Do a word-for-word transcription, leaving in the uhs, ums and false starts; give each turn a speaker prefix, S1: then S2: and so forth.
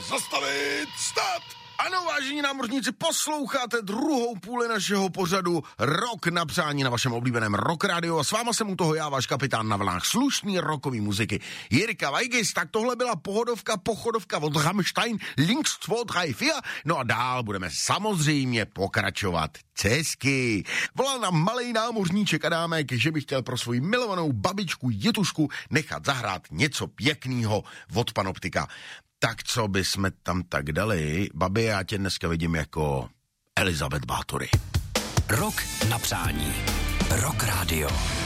S1: Zastavit, stát! Ano, vážení námořníci, posloucháte druhou půli našeho pořadu Rock na přání na vašem oblíbeném Rock Radio a s váma jsem u toho já, váš kapitán na vlnách slušný rockový muziky Jirka Weigis. Tak tohle byla pohodovka, pochodovka od Rammstein, Links dva, tři, čtyři, no a dál budeme samozřejmě pokračovat česky. Volal nám malej námořníček Adámek, že by chtěl pro svoji milovanou babičku Jitušku nechat zahrát něco pěknýho od Panoptika. Tak co by jsme tam tak dali? Babi, já tě dneska vidím jako Elizabeth Báthory.
S2: Rock na přání. Rock Radio.